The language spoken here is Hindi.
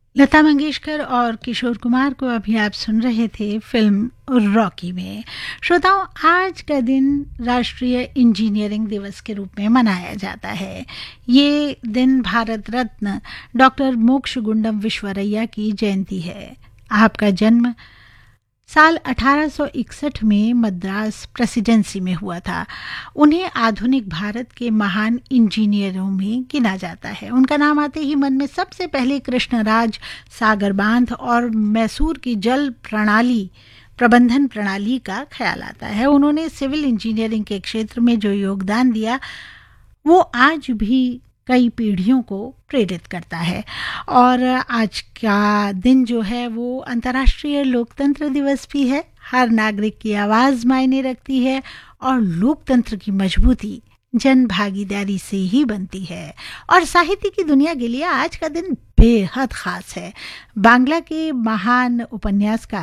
लता मंगेशकर और किशोर कुमार को अभी आप सुन रहे थे फिल्म रॉकी में। श्रोताओं, आज का दिन राष्ट्रीय इंजीनियरिंग दिवस के रूप में मनाया जाता है। ये दिन भारत रत्न डॉक्टर मोक्षगुंडम विश्वरैया की जयंती है। आपका जन्म साल 1861 में मद्रास प्रेसिडेंसी में हुआ था। उन्हें आधुनिक भारत के महान इंजीनियरों में गिना जाता है। उनका नाम आते ही मन में सबसे पहले कृष्णराज सागर बांध और मैसूर की जल प्रबंधन प्रणाली का ख्याल आता है। उन्होंने सिविल इंजीनियरिंग के क्षेत्र में जो योगदान दिया वो आज भी कई पीढ़ियों को प्रेरित करता है। और आज का दिन जो है वो अंतर्राष्ट्रीय लोकतंत्र दिवस भी है। हर नागरिक की आवाज़ मायने रखती है और लोकतंत्र की मजबूती जन भागीदारी से ही बनती है। और साहित्य की दुनिया के लिए आज का दिन बेहद खास है। बांग्ला के महान उपन्यासकार